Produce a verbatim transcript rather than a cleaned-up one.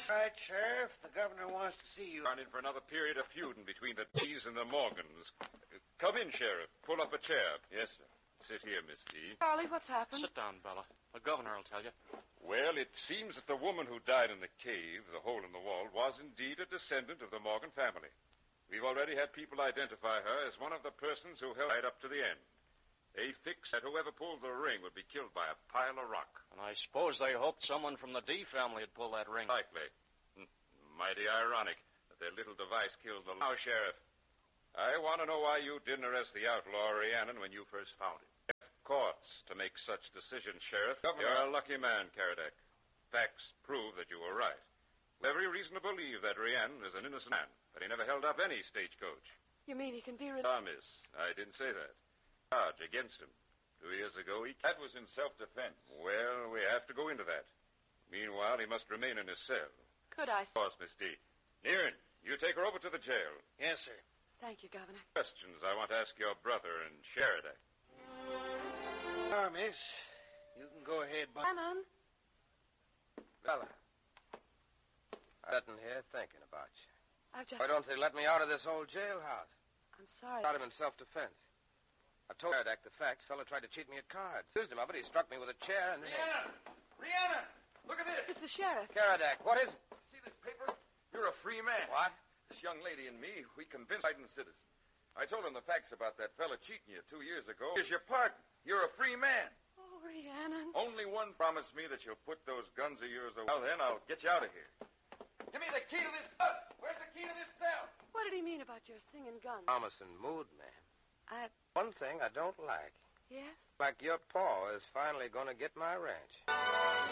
Right, Sheriff. The governor wants to see you. Gone in for another period of feuding between the D's and the Morgans. Uh, Come in, Sheriff. Pull up a chair. Yes, sir. Sit here, Miss D. Charlie, what's happened? Sit down, Bella. The governor will tell you. Well, it seems that the woman who died in the cave, the hole in the wall, was indeed a descendant of the Morgan family. We've already had people identify her as one of the persons who held right up to the end. They fixed that whoever pulled the ring would be killed by a pile of rock. And I suppose they hoped someone from the D family had pulled that ring. Likely. Hmm. Mighty ironic that their little device killed the... Now, Sheriff, I want to know why you didn't arrest the outlaw Rhiannon when you first found him. Courts to make such decisions, Sheriff. Governor. You're a lucky man, Karadak. Facts prove that you were right. We have every reason to believe that Rhiannon is an innocent man, but he never held up any stagecoach. You mean he can be... Re- Ah, miss, I didn't say that. Charge against him. Two years ago, he... That was in self-defense. Well, we have to go into that. Meanwhile, he must remain in his cell. Could I... Of course, Miss D. Nearin, you take her over to the jail. Yes, sir. Thank you, Governor. Questions I want to ask your brother and Sheridan. Now, miss, you can go ahead, but... Shannon. Bella, I'm sitting here thinking about you. I've just... Why don't they let me out of this old jailhouse? I'm sorry. Shot him in self-defense. I told Karadak the facts. Fellow tried to cheat me at cards. Accused him of it. He struck me with a chair and... Rhiannon! Rhiannon! Look at this! It's the sheriff. Karadak, what is it? See this paper? You're a free man. What? This young lady and me, we convinced Biden citizen. I told him the facts about that fella cheating you two years ago. Here's your pardon. You're a free man. Oh, Rhiannon. Only one promised me that you'll put those guns of yours away. Well, then I'll get you out of here. Give me the key to this cell. Where's the key to this cell? What did he mean about your singing gun? Promise and mood, man. I... One thing I don't like. Yes? Like your paw is finally going to get my ranch.